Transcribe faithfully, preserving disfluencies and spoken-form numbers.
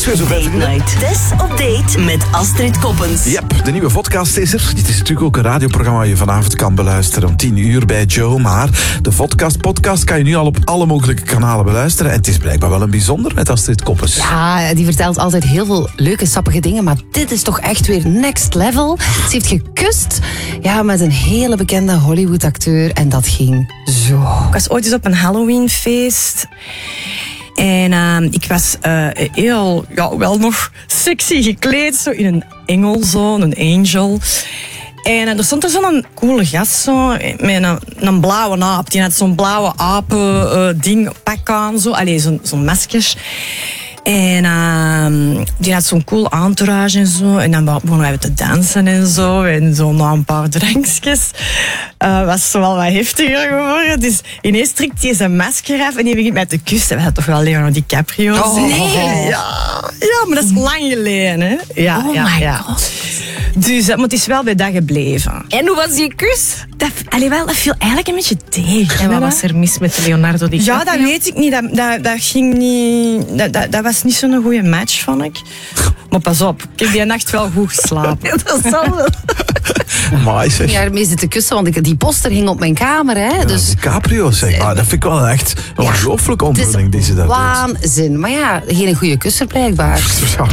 is weer zover. Date Night. Tess op date met Astrid Koppens. Yep, de nieuwe podcast is er. Dit is natuurlijk ook een radioprogramma dat je vanavond kan beluisteren om tien uur bij Joe. Maar de podcast, podcast kan je nu al op alle mogelijke kanalen beluisteren. En het is blijkbaar wel een bijzonder met Astrid Koppens. Ja, die vertelt altijd heel veel leuke, sappige dingen. Maar dit is toch echt weer next level. Ze heeft gekust ja, met een hele bekende Hollywood-acteur. En dat ging zo. Ik was ooit eens op een Halloweenfeest. En uh, ik was uh, heel, ja, wel nog sexy gekleed. Zo in een engel, zo, een angel. En uh, er stond er zo'n coole gast zo, met een, een blauwe aap. Die had zo'n blauwe apen uh, ding pak aan. Zo. Allee, zo'n, zo'n masker. En uh, die had zo'n cool entourage en zo. En dan begonnen wij te dansen en zo. En zo na een paar drankjes uh, was het zo wel wat heftiger geworden. Dus ineens trekt hij zijn masker af en die begint mij te kussen. We hadden toch wel Leonardo DiCaprio. Oh, nee. Ja, ja, maar dat is lang geleden. Hè? Ja, oh ja, my ja. God. Dus maar het is wel bij dat gebleven. En hoe was die kus? Dat, allee, wel, dat viel eigenlijk een beetje tegen. En wat was er mis met Leonardo DiCaprio? Ja, dat weet ik niet. Dat, dat, dat ging niet... Dat, dat, dat was niet zo'n goede match, vond ik. Maar pas op, ik heb die nacht wel goed geslapen. Dat zal wel. Amai, zeg. Ja, ermee zitten kussen, want ik, die poster hing op mijn kamer. Hè, Ja, dus DiCaprio, zeg. Maar dat vind ik wel echt een ongelooflijke het onvulling die is ze daar doet. waanzin. Maar ja, geen goede kusser blijkbaar. Ja,